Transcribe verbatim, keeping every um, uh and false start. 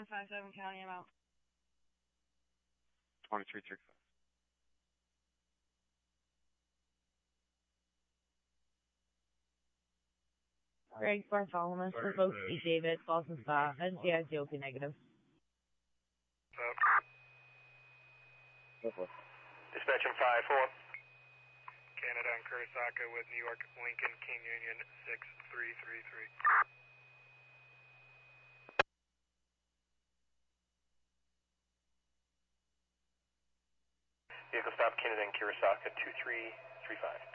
one five seven county, I'm out. twenty-three thirty-five. Greg Bartholomew, Remote E. David, Boston Spa, N C I C O P negative. Dispatching five four. Canada and Kurisaka with New York Lincoln King Union six three three three. Vehicle stop Canada and Kurisaka two three three five.